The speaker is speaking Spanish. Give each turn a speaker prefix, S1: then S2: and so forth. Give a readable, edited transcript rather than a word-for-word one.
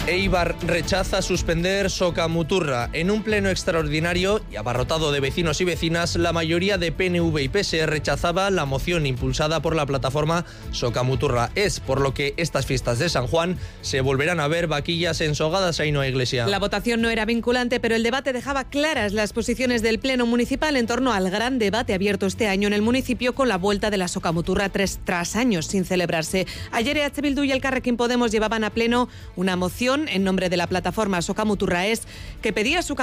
S1: Eibar rechaza suspender Socamuturra. En un pleno extraordinario y abarrotado de vecinos y vecinas, la mayoría de PNV y PSE rechazaba la moción impulsada por la plataforma Socamuturra. Es por lo que estas fiestas de San Juan se volverán a ver vaquillas ensogadas a Ainhoa Iglesia.
S2: La votación no era vinculante, pero el debate dejaba claras las posiciones del Pleno Municipal en torno al gran debate abierto este año en el municipio con la vuelta de la Socamuturra tras años sin celebrarse. Ayer EH Bildu y Elkarrekin Podemos llevaban a pleno una moción en nombre de la plataforma Socamuturra que pedía su